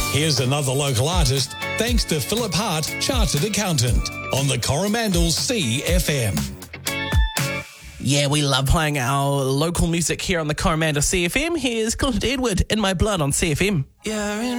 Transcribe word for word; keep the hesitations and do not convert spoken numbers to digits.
Here's another local artist, thanks to Philip Hart, Chartered Accountant, on the Coromandel C F M. Yeah, we love playing our local music here on the Coromandel C F M. Here's Clint Edward, In My Blood on C F M. Yeah,